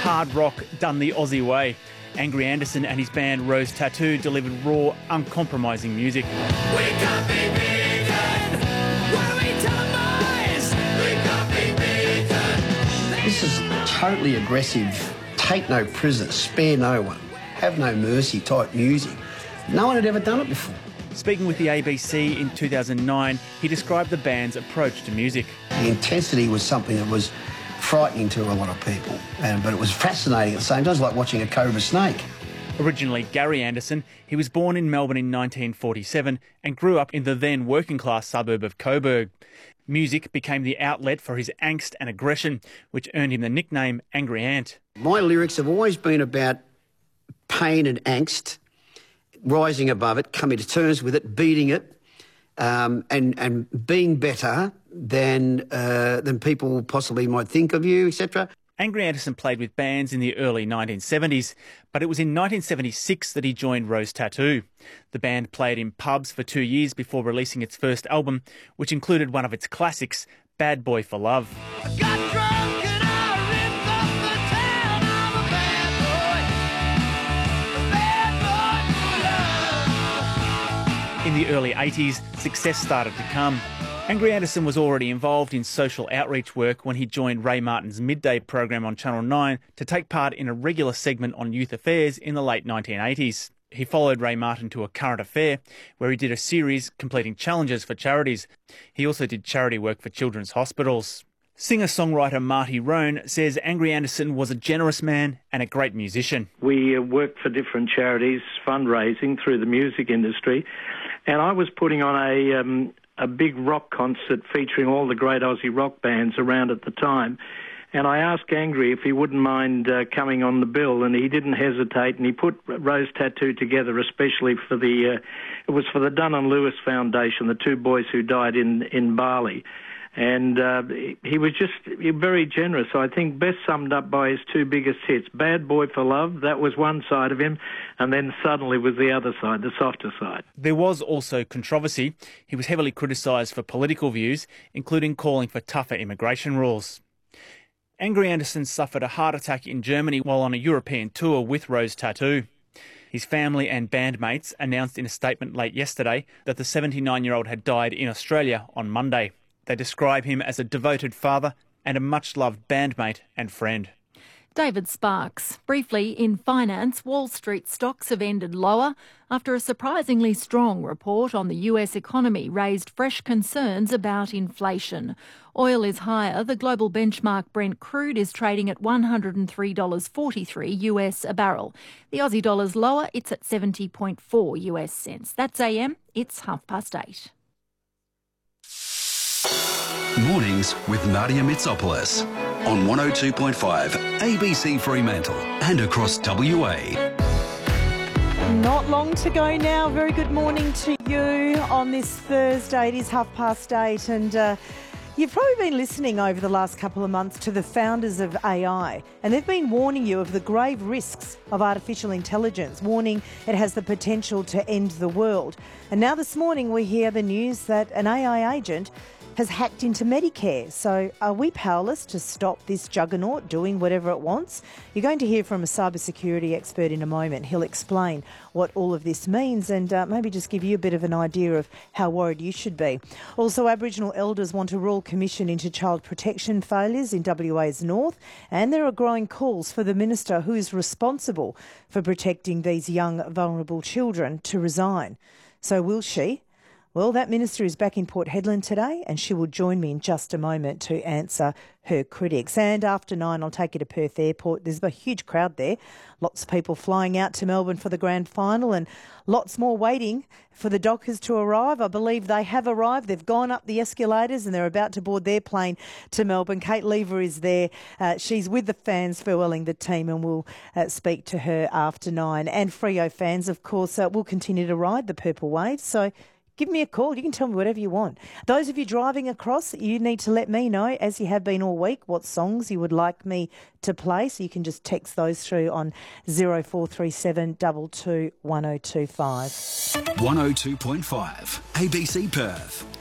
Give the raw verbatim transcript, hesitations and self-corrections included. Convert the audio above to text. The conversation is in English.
hard rock done the Aussie way. Angry Anderson and his band Rose Tattoo delivered raw, uncompromising music. We can't be beaten. Why we telemise? We can't be beaten. This is totally aggressive, take no prisoner, spare no one, have no mercy type music. No one had ever done it before. Speaking with the A B C in two thousand nine, he described the band's approach to music. The intensity was something that was frightening to a lot of people, and, but it was fascinating at the same time. It was like watching a cobra snake. Originally Gary Anderson, he was born in Melbourne in nineteen forty-seven and grew up in the then working-class suburb of Coburg. Music became the outlet for his angst and aggression, which earned him the nickname Angry Ant. My lyrics have always been about pain and angst, rising above it, coming to terms with it, beating it, um, and, and being better than uh, than people possibly might think of you, et cetera. Angry Anderson played with bands in the early nineteen seventies, but it was in nineteen seventy-six that he joined Rose Tattoo. The band played in pubs for two years before releasing its first album, which included one of its classics, Bad Boy for Love. I got drunk and I ripped up the town. I'm a bad boy. Bad boy for love. In the early eighties, success started to come. Angry Anderson was already involved in social outreach work when he joined Ray Martin's midday program on Channel nine to take part in a regular segment on youth affairs in the late nineteen eighties. He followed Ray Martin to A Current Affair, where he did a series completing challenges for charities. He also did charity work for children's hospitals. Singer-songwriter Marty Roan says Angry Anderson was a generous man and a great musician. We uh, worked for different charities, fundraising through the music industry, and I was putting on a... Um, a big rock concert featuring all the great Aussie rock bands around at the time. And I asked Angry if he wouldn't mind uh, coming on the bill, and he didn't hesitate, and he put Rose Tattoo together especially for the, uh, it was for the Dunn and Lewis Foundation, the two boys who died in, in Bali. And uh, he was just very generous. I think best summed up by his two biggest hits, Bad Boy for Love, that was one side of him, and then Suddenly was the other side, the softer side. There was also controversy. He was heavily criticised for political views, including calling for tougher immigration rules. Angry Anderson suffered a heart attack in Germany while on a European tour with Rose Tattoo. His family and bandmates announced in a statement late yesterday that the seventy-nine-year-old had died in Australia on Monday. They describe him as a devoted father and a much-loved bandmate and friend. David Sparks. Briefly, in finance, Wall Street stocks have ended lower after a surprisingly strong report on the U S economy raised fresh concerns about inflation. Oil is higher. The global benchmark Brent crude is trading at one hundred three dollars forty-three U S a barrel. The Aussie dollar's lower. It's at seventy point four U S cents. That's A M. It's half past eight. Mornings with Nadia Mitsopoulos on one oh two point five A B C Fremantle and across W A. Not long to go now. Very good morning to you on this Thursday. It is half past eight, and uh, you've probably been listening over the last couple of months to the founders of A I, and they've been warning you of the grave risks of artificial intelligence, warning it has the potential to end the world. And now this morning we hear the news that an A I agent has hacked into Medicare. So are we powerless to stop this juggernaut doing whatever it wants? You're going to hear from a cybersecurity expert in a moment. He'll explain what all of this means and uh, maybe just give you a bit of an idea of how worried you should be. Also, Aboriginal elders want a royal commission into child protection failures in W A's north, and there are growing calls for the minister who is responsible for protecting these young, vulnerable children to resign. So will she? Well, that minister is back in Port Hedland today, and she will join me in just a moment to answer her critics. And after nine, I'll take you to Perth Airport. There's a huge crowd there. Lots of people flying out to Melbourne for the grand final, and lots more waiting for the Dockers to arrive. I believe they have arrived. They've gone up the escalators and they're about to board their plane to Melbourne. Kate Lever is there. Uh, she's with the fans farewelling the team, and we'll uh, speak to her after nine. And Freo fans, of course, uh, will continue to ride the Purple Wave. So give me a call. You can tell me whatever you want. Those of you driving across, you need to let me know, as you have been all week, what songs you would like me to play. So you can just text those through on zero four three seven two two one oh two five. one oh two point five A B C Perth.